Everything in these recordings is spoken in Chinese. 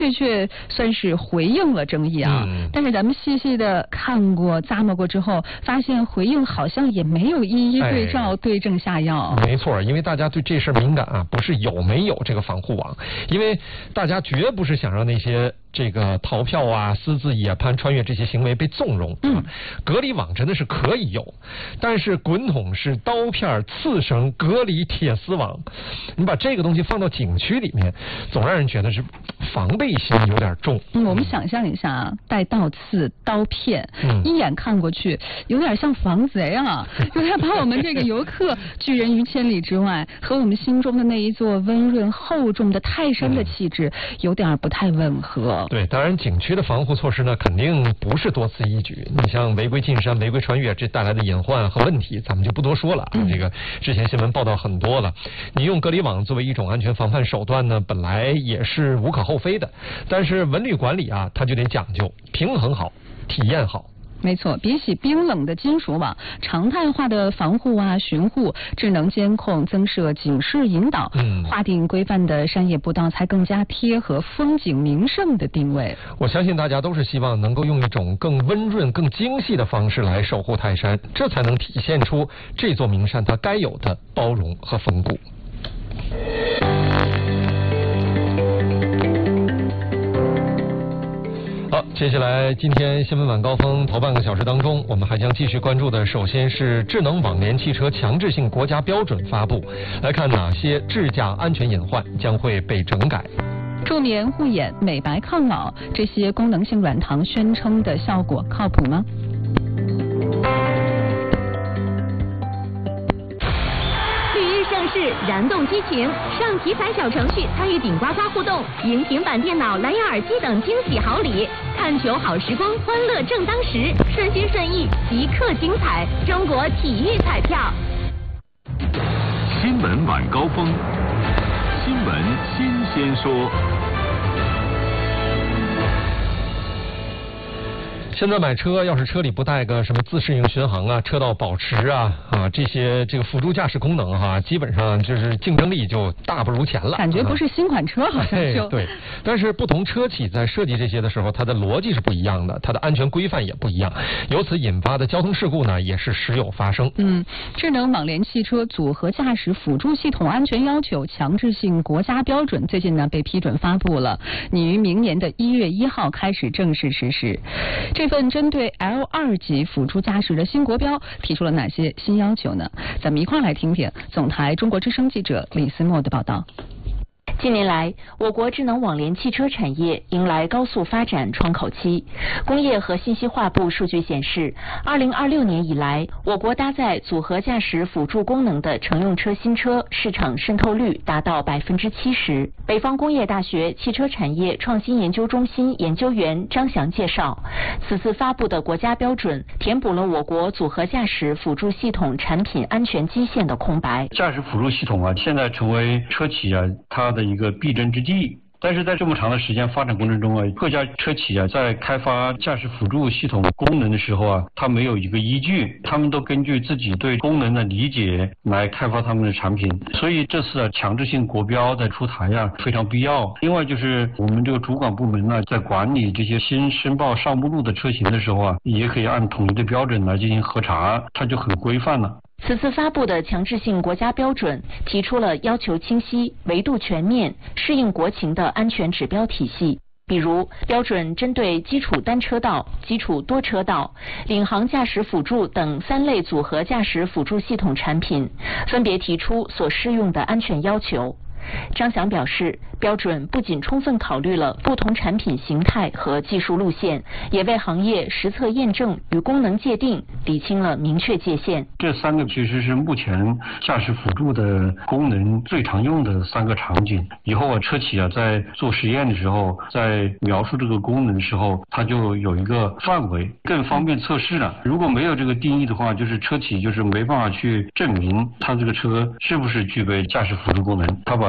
确确算是回应了争议啊。但是咱们细细的看过、咂摸过之后，发现回应好像也没有一一对照、对症下药。 没错，因为大家对这事敏感啊，不是有没有这个防护网，因为大家绝不是想让那些这个逃票啊、私自野攀穿越这些行为被纵容。隔离网真的是可以有，但是滚筒式刀片、刺绳、隔离铁丝网，你把这个东西放到景区里面，总让人觉得是防备心有点重。 我们想象一下啊，带倒刺、刀片，一眼看过去有点像防贼啊，有点把我们这个游客拒人于千里之外，和我们心中的那一座温润厚重的泰山的气质有点不太吻合。 对，当然景区的防护措施呢，肯定不是多此一举。你像违规进山、违规穿越，这带来的隐患和问题，咱们就不多说了。这个之前新闻报道很多了。你用隔离网作为一种安全防范手段呢，本来也是无可厚非的。但是文旅管理啊，它就得讲究平衡好、体验好。 没错，比起冰冷的金属网，常态化的防护啊、巡护、智能监控、增设警示引导，划定规范的山野步道才更加贴合风景名胜的定位。 我相信大家都是希望能够用一种更温润、更精细的方式来守护泰山，这才能体现出这座名山它该有的包容和风骨。好，接下来今天新闻晚高峰头半个小时当中，我们还将继续关注的，首先是智能网联汽车强制性国家标准发布，来看哪些智驾安全隐患将会被整改。 助眠、护眼、美白、抗老，这些功能性软糖宣称的效果靠谱吗？ 是燃动激情，上体彩小程序参与顶呱呱互动，赢平板电脑、蓝牙耳机等惊喜好礼。看球好时光，欢乐正当时，顺心顺意，即刻精彩。中国体育彩票。 新闻晚高峰，新闻新鲜说。 现在买车，要是车里不带个什么自适应巡航啊、车道保持啊这些这个辅助驾驶功能基本上就是竞争力就大不如前了。 感觉不是新款车好像就对，但是不同车企在设计这些的时候，它的逻辑是不一样的，它的安全规范也不一样，由此引发的交通事故呢也是时有发生。 智能网联汽车组合驾驶辅助系统安全要求强制性国家标准最近呢被批准发布了，拟于明年的1月1号开始正式实施。这份针对 L2 级辅助驾驶的新国标提出了哪些新要求呢？咱们一块来听听总台中国之声记者李思墨的报道。 近年来，我国智能网联汽车产业迎来高速发展窗口期。工业和信息化部数据显示，2026年以来，我国搭载组合驾驶辅助功能的乘用车新车市场渗透率达到70%。北方工业大学汽车产业创新研究中心研究员张翔介绍，此次发布的国家标准填补了我国组合驾驶辅助系统产品安全基线的空白。 驾驶辅助系统现在成为车企它的一个必争之地。但是在这么长的时间发展过程中各家车企在开发驾驶辅助系统功能的时候它没有一个依据，他们都根据自己对功能的理解来开发他们的产品，所以这次强制性国标的出台非常必要。另外就是我们这个主管部门在管理这些新申报上目录的车型的时候也可以按统一的标准来进行核查，它就很规范了。 此次发布的强制性国家标准提出了要求清晰、维度全面、适应国情的安全指标体系。比如，标准针对基础单车道、基础多车道、领航驾驶辅助等3类组合驾驶辅助系统产品，分别提出所适用的安全要求。张翔表示，标准不仅充分考虑了不同产品形态和技术路线，也为行业实测验证与功能界定理清了明确界限。 这3个其实是目前驾驶辅助的功能最常用的3个场景。以后车企在做实验的时候，在描述这个功能的时候，它就有一个范围，更方便测试了。如果没有这个定义的话，就是车企就是没办法去证明它这个车是不是具备驾驶辅助功能。它把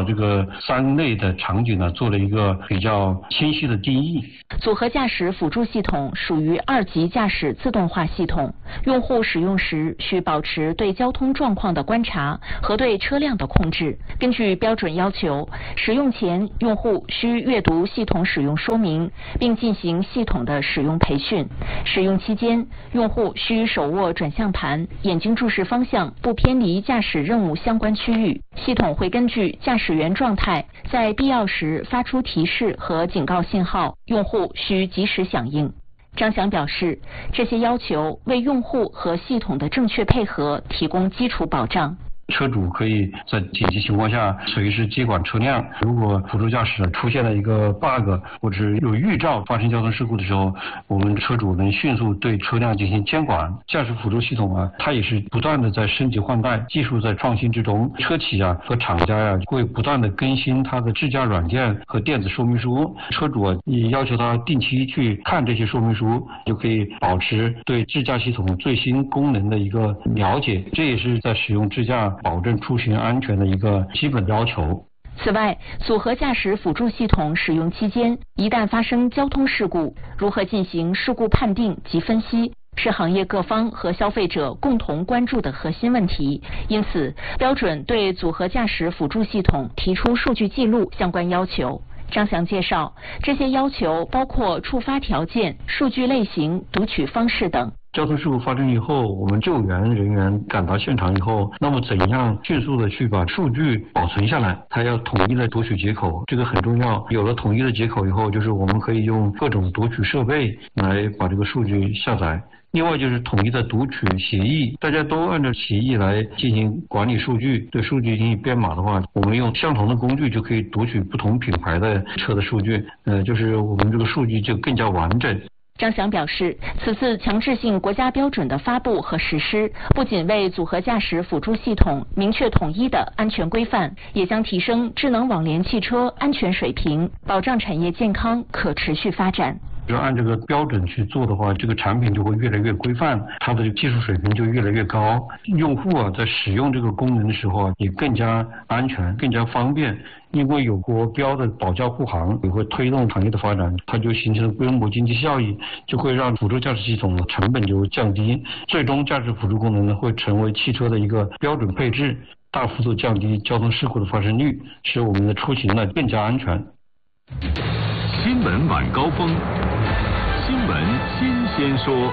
把这个3类的场景呢做了一个比较清晰的定义。 组合驾驶辅助系统属于2级驾驶自动化系统，用户使用时需保持对交通状况的观察和对车辆的控制。根据标准要求，使用前用户需阅读系统使用说明，并进行系统的使用培训。使用期间，用户需手握转向盘，眼睛注视方向，不偏离驾驶任务相关区域。系统会根据驾驶员状态，在必要时发出提示和警告信号，用户需及时响应。张翔表示，这些要求为用户和系统的正确配合提供基础保障。 车主可以在紧急情况下随时接管车辆，如果辅助驾驶出现了一个 bug 或者是有预兆发生交通事故的时候，我们车主能迅速对车辆进行监管。驾驶辅助系统它也是不断的在升级换代，技术在创新之中。车企和厂家会不断的更新它的智驾软件和电子说明书，车主也要求他定期去看这些说明书，就可以保持对智驾系统最新功能的一个了解，这也是在使用智驾保证出行安全的一个基本要求。 此外，组合驾驶辅助系统使用期间，一旦发生交通事故，如何进行事故判定及分析，是行业各方和消费者共同关注的核心问题。因此，标准对组合驾驶辅助系统提出数据记录相关要求。张翔介绍，这些要求包括触发条件、数据类型、读取方式等。 交通事故发生以后，我们救援人员赶到现场以后，那么怎样迅速的去把数据保存下来？它要统一的读取接口，这个很重要。有了统一的接口以后，就是我们可以用各种读取设备来把这个数据下载。另外就是统一的读取协议，大家都按照协议来进行管理数据。对数据进行编码的话，我们用相同的工具就可以读取不同品牌的车的数据，就是我们这个数据就更加完整。 张翔表示，此次强制性国家标准的发布和实施，不仅为组合驾驶辅助系统明确统一的安全规范，也将提升智能网联汽车安全水平，保障产业健康可持续发展。 就按这个标准去做的话，这个产品就会越来越规范，它的技术水平就越来越高。用户在使用这个功能的时候也更加安全、更加方便。因为有国标的保驾护航，也会推动行业的发展，它就形成规模经济效益，就会让辅助驾驶系统的成本就降低，最终驾驶辅助功能呢会成为汽车的一个标准配置，大幅度降低交通事故的发生率，使我们的出行呢更加安全。 新闻晚高峰，新闻新鲜说。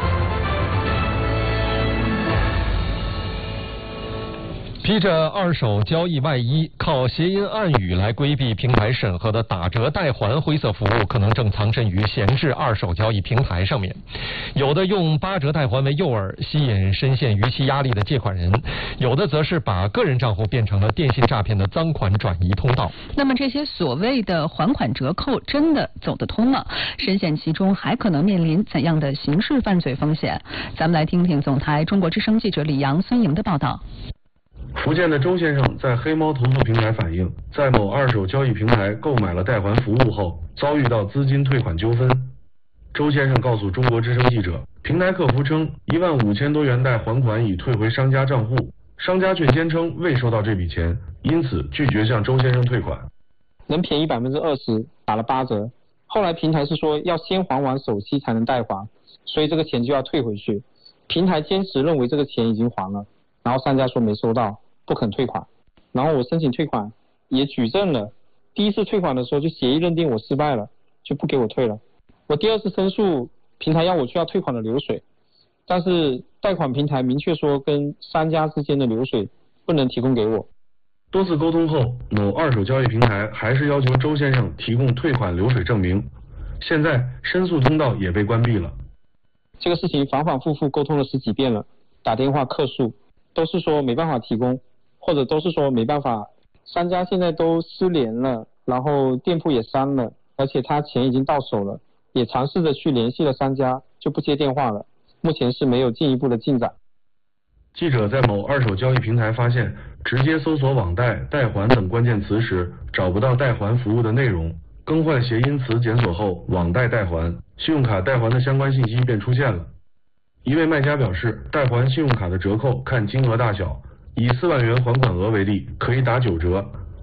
披着二手交易外衣，靠谐音暗语来规避平台审核的打折代还灰色服务，可能正藏身于闲置二手交易平台上面。有的用8折代还为诱饵，吸引深陷逾期压力的借款人；有的则是把个人账户变成了电信诈骗的赃款转移通道。 那么这些所谓的还款折扣真的走得通吗？深陷其中还可能面临怎样的刑事犯罪风险？咱们来听听总台中国之声记者李阳、孙莹的报道。 福建的周先生在黑猫投诉平台反映，在某二手交易平台购买了代还服务后，遭遇到资金退款纠纷。周先生告诉中国之声记者，平台客服称15000多元贷还款已退回商家账户，商家却坚称未收到这笔钱，因此拒绝向周先生退款。 能便宜20%，打了8折。后来平台是说要先还完首期才能代还，所以这个钱就要退回去。平台坚持认为这个钱已经还了。然后商家说没收到，不肯退款，然后我申请退款，也举证了。第一次退款的时候就协议认定我失败了，就不给我退了。我第二次申诉，平台要我去要退款的流水，但是贷款平台明确说跟商家之间的流水不能提供给我。 多次沟通后，某二手交易平台还是要求周先生提供退款流水证明，现在申诉通道也被关闭了。 这个事情反反复复沟通了10几遍了，打电话客诉。都是说没办法提供，或者都是说没办法，商家现在都失联了，然后店铺也删了，而且他钱已经到手了，也尝试着去联系了商家，就不接电话了，目前是没有进一步的进展。 记者在某二手交易平台发现，直接搜索网贷、代还等关键词时，找不到代还服务的内容，更换谐音词检索后，网贷代还、信用卡代还的相关信息便出现了。一位卖家表示，代还信用卡的折扣看金额大小，以4万元还款额为例，可以打9折，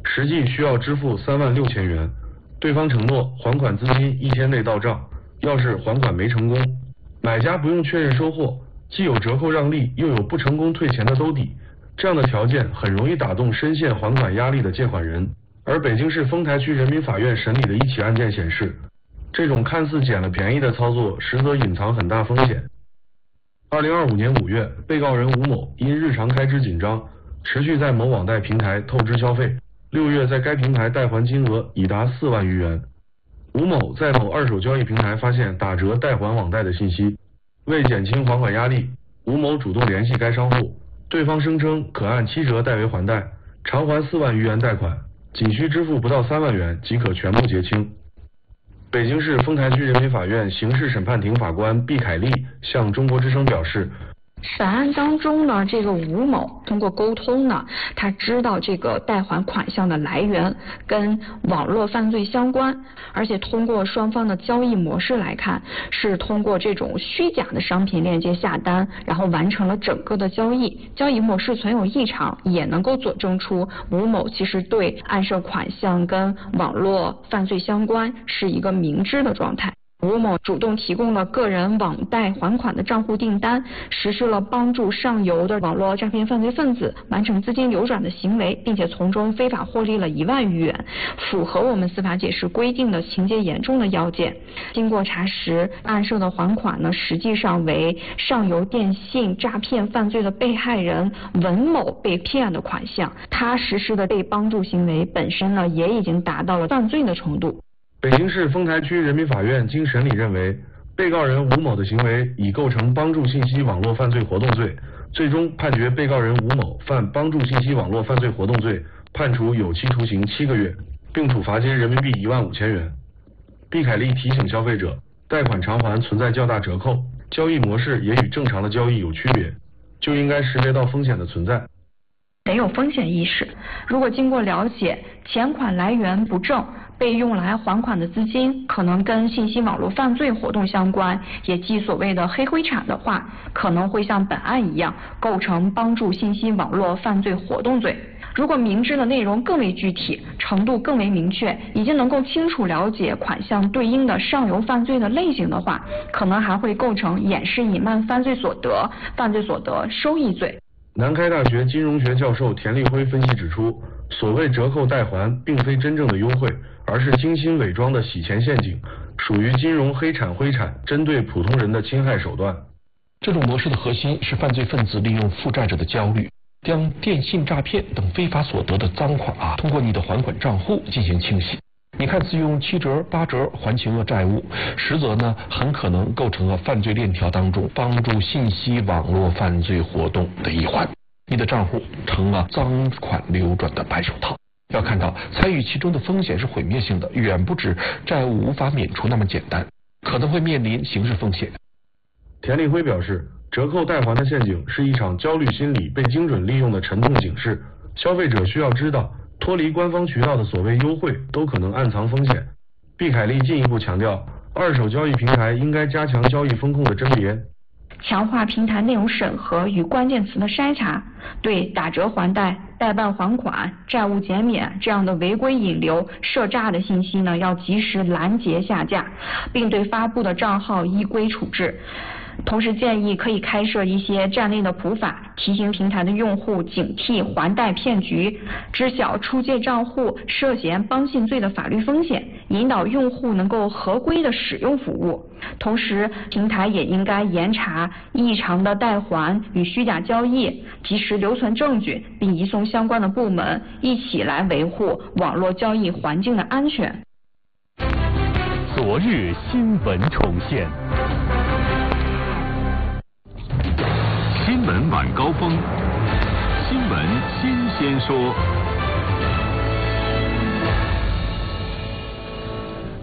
实际需要支付36000元，对方承诺还款资金1天内到账，要是还款没成功，买家不用确认收货，既有折扣让利，又有不成功退钱的兜底，这样的条件很容易打动深陷还款压力的借款人。而北京市丰台区人民法院审理的一起案件显示，这种看似捡了便宜的操作，实则隐藏很大风险。2025年5月，被告人吴某因日常开支紧张，持续在某网贷平台透支消费，6月在该平台贷还金额已达4万余元。吴某在某二手交易平台发现打折贷还网贷的信息，为减轻还款压力，吴某主动联系该商户，对方声称可按7折代为还贷，偿还4万余元贷款，仅需支付不到3万元即可全部结清。北京市丰台区人民法院刑事审判庭法官毕凯丽向中国之声表示， 本案当中呢，这个吴某通过沟通呢，他知道这个贷款款项的来源跟网络犯罪相关，而且通过双方的交易模式来看，是通过这种虚假的商品链接下单，然后完成了整个的交易。交易模式存有异常，也能够佐证出吴某其实对案涉款项跟网络犯罪相关是一个明知的状态。吴某主动提供了个人网贷还款的账户订单，实施了帮助上游的网络诈骗犯罪分子完成资金流转的行为，并且从中非法获利了1万余元，符合我们司法解释规定的情节严重的要件。经过查实，案涉的还款呢，实际上为上游电信诈骗犯罪的被害人文某被骗的款项，他实施的被帮助行为本身呢，也已经达到了犯罪的程度。 北京市丰台区人民法院经审理认为，被告人吴某的行为已构成帮助信息网络犯罪活动罪，最终判决被告人吴某犯帮助信息网络犯罪活动罪，判处有期徒刑7个月，并处罚金人民币15000元。毕凯丽提醒消费者，贷款偿还存在较大折扣，交易模式也与正常的交易有区别，就应该识别到风险的存在。 得有风险意识，如果经过了解，钱款来源不正，被用来还款的资金可能跟信息网络犯罪活动相关，也即所谓的黑灰产的话，可能会像本案一样构成帮助信息网络犯罪活动罪。如果明知的内容更为具体，程度更为明确，已经能够清楚了解款项对应的上游犯罪的类型的话，可能还会构成掩饰隐瞒犯罪所得收益罪。 南开大学金融学教授田立辉分析指出，所谓折扣贷还并非真正的优惠，而是精心伪装的洗钱陷阱，属于金融黑产灰产针对普通人的侵害手段。 这种模式的核心是犯罪分子利用负债者的焦虑，将电信诈骗等非法所得的赃款通过你的还款账户进行清洗。你看似用7折8折还清了债务，实则呢很可能构成了犯罪链条当中帮助信息网络犯罪活动的一环，你的账户成了赃款流转的白手套。要看到参与其中的风险是毁灭性的，远不止债务无法免除那么简单，可能会面临刑事风险。 田立辉表示，折扣贷还的陷阱是一场焦虑心理被精准利用的沉痛警示，消费者需要知道，脱离官方渠道的所谓优惠都可能暗藏风险。毕凯丽进一步强调，二手交易平台应该加强交易风控的甄别， 强化平台内容审核与关键词的筛查，对打折还贷、代办还款、债务减免这样的违规引流、涉诈的信息呢，要及时拦截下架，并对发布的账号依规处置。同时建议可以开设一些站内的普法，提醒平台的用户警惕还贷骗局，知晓出借账户涉嫌帮信罪的法律风险，引导用户能够合规的使用服务。同时，平台也应该严查异常的贷还与虚假交易，及时留存证据，并移送相关的部门，一起来维护网络交易环境的安全。 昨日新闻重现。新闻晚高峰，新闻新鲜说。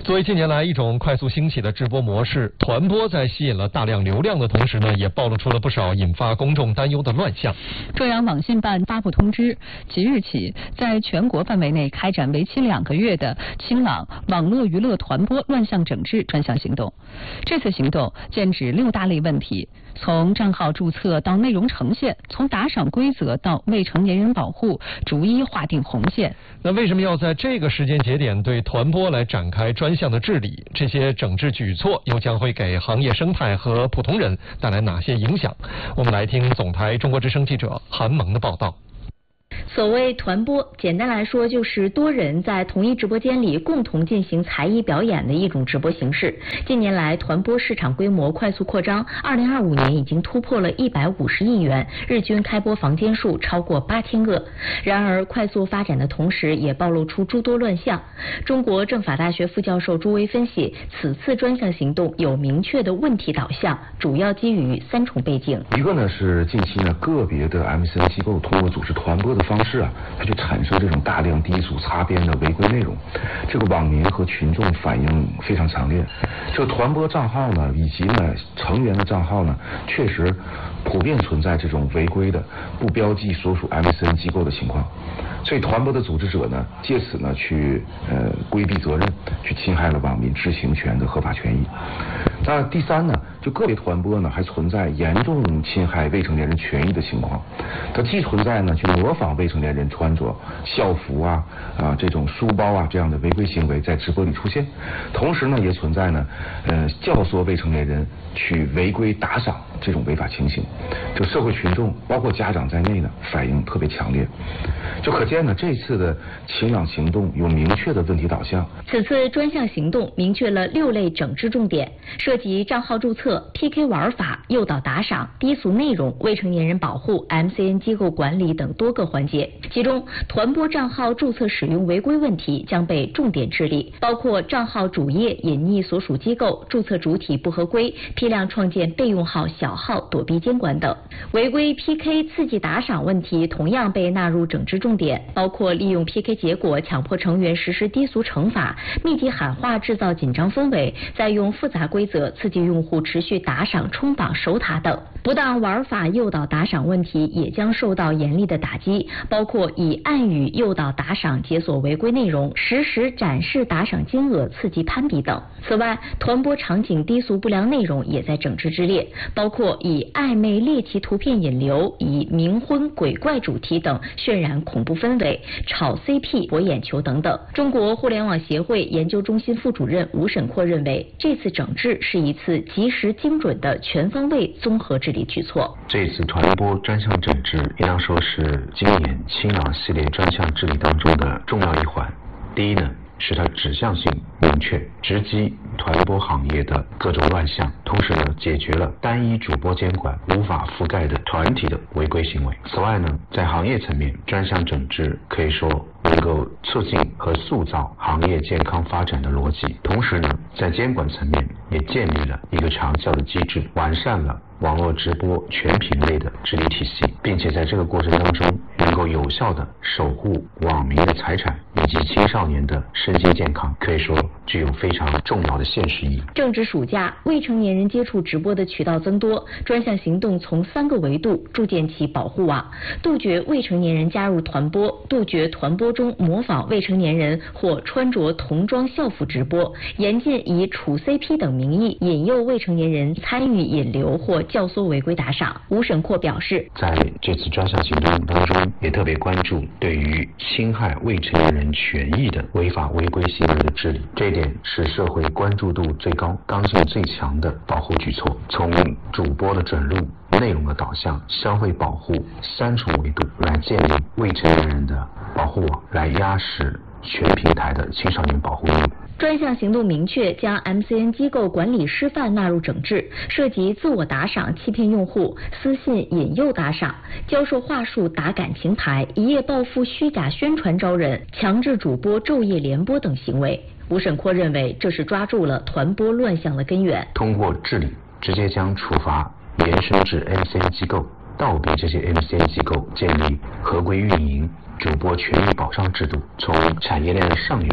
作为近年来一种快速兴起的直播模式，团播在吸引了大量流量的同时呢，也暴露出了不少引发公众担忧的乱象。 中央网信办发布通知，即日起，在全国范围内开展为期2个月的清朗网络娱乐团播乱象整治专项行动。这次行动剑指6大类问题，从账号注册到内容呈现，从打赏规则到未成年人保护，逐一划定红线。 那为什么要在这个时间节点对团播来展开专项的治理？这些整治举措又将会给行业生态和普通人带来哪些影响？我们来听总台中国之声记者韩萌的报道。 所谓团播，简单来说就是多人在同一直播间里共同进行才艺表演的一种直播形式。近年来，团播市场规模快速扩张，2025年已经突破了150亿元，日均开播房间数超过8000个。然而，快速发展的同时，也暴露出诸多乱象。中国政法大学副教授朱威分析，此次专项行动有明确的问题导向，主要基于3重背景。 一个呢是近期呢个别的 MCN 机构通过组织团播的方式它就产生这种大量低俗擦边的违规内容，这个网民和群众反应非常强烈。这个团播账号呢，以及呢成员的账号呢，确实普遍存在这种违规的不标记所属 MCN 机构的情况。所以团播的组织者呢，借此呢去规避责任，去侵害了网民知情权的合法权益。那第三呢，就个别团播呢还存在严重侵害未成年人权益的情况。它既存在呢去模仿未成年人穿着校服这种书包这样的违规行为在直播里出现，同时呢也存在呢教唆未成年人去违规打赏这种违法情形。就社会群众包括家长在内呢反应特别强烈，就可见呢这次的清朗行动有明确的问题导向。 此次专项行动明确了6类整治重点，涉及账号注册、PK 玩法、诱导打赏、低俗内容、未成年人保护、MCN 机构管理等多个环节。其中，团播账号注册使用违规问题将被重点治理，包括账号主页隐匿所属机构、注册主体不合规、批量创建备用号、小号躲避监管等。违规 PK 刺激打赏问题同样被纳入整治重点，包括利用 PK 结果强迫成员实施低俗惩罚、密集喊话制造紧张氛围、再用复杂规则刺激用户持续打赏、冲榜、守塔等。不当玩法诱导打赏问题也将受到严厉的打击，包括以暗语诱导打赏解锁违规内容、实时展示打赏金额刺激攀比等。此外，团播场景低俗不良内容也在整治之列，包括以暧昧猎奇图片引流、以冥婚鬼怪主题等渲染恐怖氛围、炒 CP 博眼球等等。中国互联网协会研究中心副主任吴沈阔认为，这次整治是一次及时精准的全方位综合治理举措。 这次团播专项整治应当说是今年清朗系列专项治理当中的重要一环。第一呢，是它指向性明确，直击团播行业的各种乱象，同时呢，解决了单一主播监管无法覆盖的团体的违规行为。此外呢，在行业层面，专项整治可以说能够促进和塑造行业健康发展的逻辑，同时呢，在监管层面也建立了一个长效的机制，完善了网络直播全品类的治理体系，并且在这个过程当中能够有效地守护网民的财产以及青少年的身心健康，可以说具有非常重要的现实意义。 正值暑假，未成年人接触直播的渠道增多，专项行动从3个维度筑建起保护网，杜绝未成年人加入团播，杜绝团播中模仿未成年人或穿着童装校服直播，严禁以处 CP 等名义引诱未成年人参与引流或教唆违规打赏。吴沈阔表示， 在这次专项行动当中，也特别关注对于侵害未成年人权益的违法违规行为的治理，这一点是社会关注度最高、刚性最强的保护举措。从主播的准入、内容的导向、消费保护3重维度来建立未成年人的保护网，来压实全平台的青少年保护义务。 专项行动明确将 MCN 机构管理师范纳入整治，涉及自我打赏欺骗用户、私信引诱打赏、教授话术打感情牌、一夜暴富虚假宣传招人、强制主播昼夜联播等行为。吴沈阔认为，这是抓住了团播乱象的根源。 通过治理，直接将处罚延伸至 MCN 机构，倒逼这些 MCN 机构建立合规运营、主播权益保障制度，从产业链的上游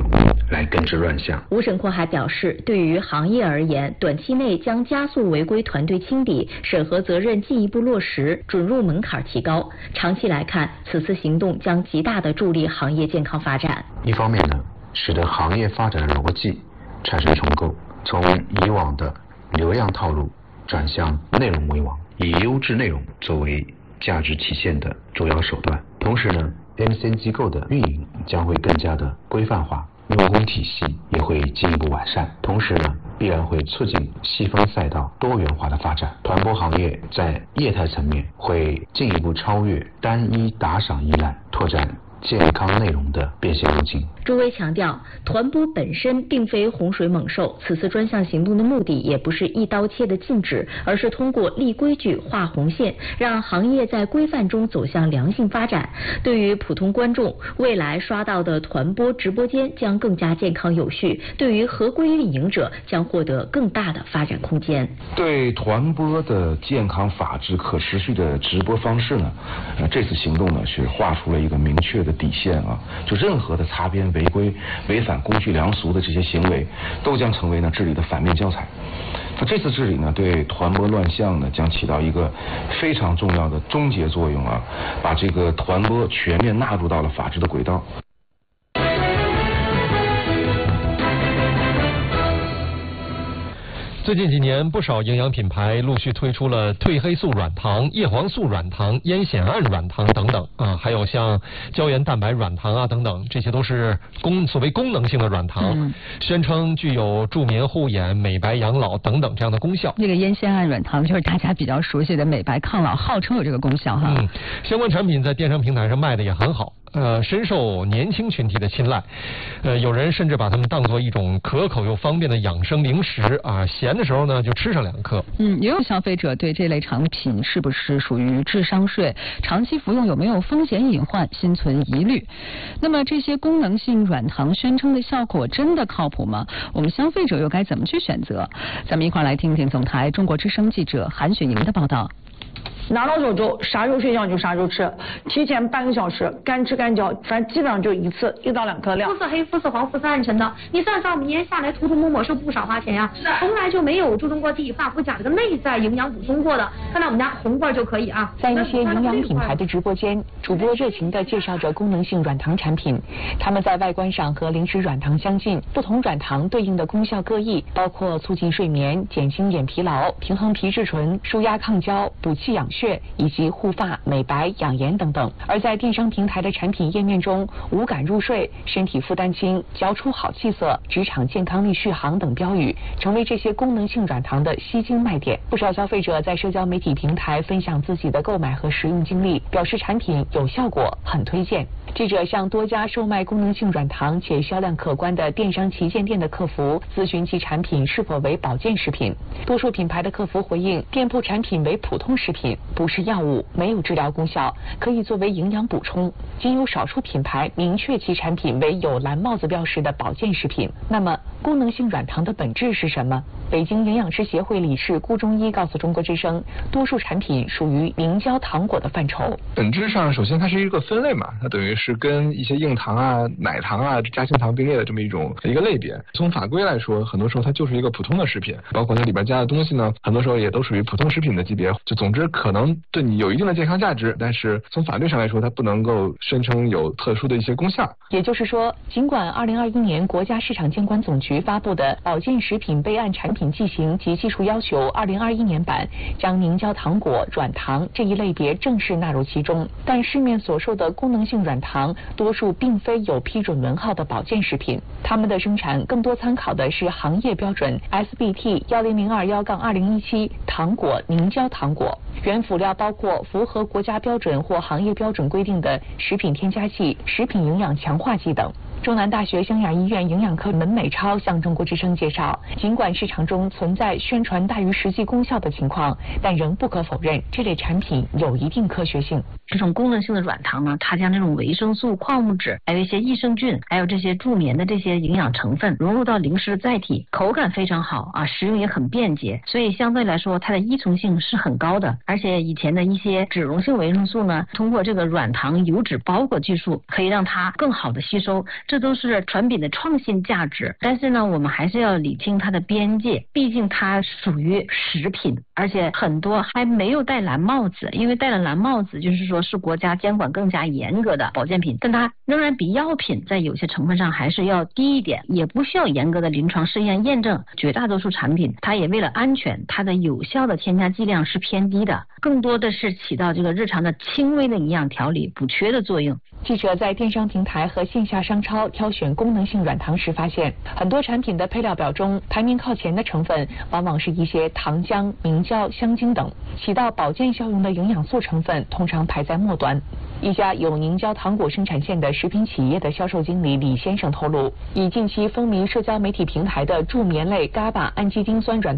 来根治乱象。 吴审阔还表示，对于行业而言，短期内将加速违规团队清理，审核责任进一步落实，准入门槛提高。长期来看，此次行动将极大地助力行业健康发展。 一方面呢，使得行业发展的逻辑产生重构，从以往的流量套路转向内容为王，以优质内容作为价值体现的主要手段。同时呢，MCN 机构的运营将会更加的规范化，用工体系也会进一步完善。同时呢，必然会促进细分赛道多元化的发展。团播行业在业态层面会进一步超越单一打赏依赖，拓展健康内容的变现路径。 朱威强调，团播本身并非洪水猛兽，此次专项行动的目的也不是一刀切的禁止，而是通过立规矩、画红线，让行业在规范中走向良性发展。对于普通观众，未来刷到的团播直播间将更加健康有序；对于合规运营者，将获得更大的发展空间。 对团播的健康、法治、可持续的直播方式呢，这次行动呢是画出了一个明确的底线啊，就任何的擦边、违规、违反公序良俗的这些行为，都将成为呢治理的反面教材。那这次治理呢，对团播乱象呢将起到一个非常重要的终结作用啊，把这个团播全面纳入到了法治的轨道。 最近几年，不少营养品牌陆续推出了褪黑素软糖、叶黄素软糖、烟酰胺软糖等等啊，还有像胶原蛋白软糖啊等等，这些都是所谓功能性的软糖，宣称具有助眠护眼、美白养老等等这样的功效。 这个烟酰胺软糖就是大家比较熟悉的美白抗老，号称有这个功效哈。 相关产品在电商平台上卖的也很好。深受年轻群体的青睐，有人甚至把它们当作一种可口又方便的养生零食啊，闲的时候呢就吃上2颗。 也有消费者对这类产品是不是属于智商税，长期服用有没有风险隐患心存疑虑。那么这些功能性软糖宣称的效果真的靠谱吗？我们消费者又该怎么去选择？咱们一块来听听总台中国之声记者韩雪莹的报道。 拿到手之后，啥时候睡觉你就啥时候吃，提前半个小时，干吃干嚼，反正基本上就1次1到2颗量。 肤色黑、肤色黄、肤色暗沉的，你算算我们一年下来涂涂抹抹是不少花钱呀。从来就没有注重过地化肤钾这个内在营养补充过的。看到我们家红罐就可以啊。 在一些营养品牌的直播间，主播热情地介绍着功能性软糖产品，它们在外观上和零食软糖相近，不同软糖对应的功效各异，包括促进睡眠、减轻眼疲劳、平衡皮质醇、舒压抗焦、补气养血以及护发、美白、养颜等等。而在电商平台的产品页面中，无感入睡、身体负担轻、嚼出好气色、职场健康力续航等标语，成为这些功能性软糖的吸睛卖点。不少消费者在社交媒体平台分享自己的购买和使用经历，表示产品有效果，很推荐。记者向多家售卖功能性软糖且销量可观的电商旗舰店的客服咨询其产品是否为保健食品，多数品牌的客服回应，店铺产品为普通食品，不是药物，没有治疗功效，可以作为营养补充。仅有少数品牌明确其产品为有蓝帽子标识的保健食品。那么功能性软糖的本质是什么？北京营养师协会理事顾中医告诉中国之声，多数产品属于凝胶糖果的范畴。 本质上，首先它是一个分类嘛，它等于是跟一些硬糖啊、奶糖啊、加清糖并列的这么一个类别。从法规来说，很多时候它就是一个普通的食品，包括它里边加的东西呢，很多时候也都属于普通食品的级别。就总之可能对你有一定的健康价值，但是从法律上来说，它不能够声称有特殊的一些功效。 也就是说，尽管2021年国家市场监管总局发布的保健食品备案产品剂型及技术要求2021年版将凝胶糖果、软糖这一类别正式纳入其中，但市面所售的功能性软糖多数并非有批准文号的保健食品，它们的生产更多参考的是行业标准 SBT10021-2017 糖果凝胶糖果，原辅料包括符合国家标准或行业标准规定的食品添加剂、食品营养强化剂等。中南大学湘雅医院营养科门美超向中国之声介绍，尽管市场中存在宣传大于实际功效的情况，但仍不可否认这类产品有一定科学性。 这种功能性的软糖呢，它将这种维生素、矿物质，还有一些益生菌，还有这些助眠的这些营养成分融入到零食的载体，口感非常好啊，食用也很便捷，所以相对来说它的依从性是很高的。而且以前的一些脂溶性维生素呢，通过这个软糖油脂包裹技术，可以让它更好的吸收， 这都是产品的创新价值。但是呢，我们还是要理清它的边界，毕竟它属于食品，而且很多还没有戴蓝帽子，因为戴了蓝帽子就是说是国家监管更加严格的保健品，但它仍然比药品在有些成分上还是要低一点，也不需要严格的临床试验验证。绝大多数产品它也为了安全，它的有效的添加剂量是偏低的，更多的是起到这个日常的轻微的营养调理补缺的作用。 记者在电商平台和线下商超挑选功能性软糖时发现，很多产品的配料表中排名靠前的成分往往是一些糖浆、明胶、香精等起到保健效用的营养素成分通常排在末端。一家有凝胶糖果生产线的食品企业的销售经理李先生透露，以近期风靡社交媒体平台的助眠类GABA氨基丁酸软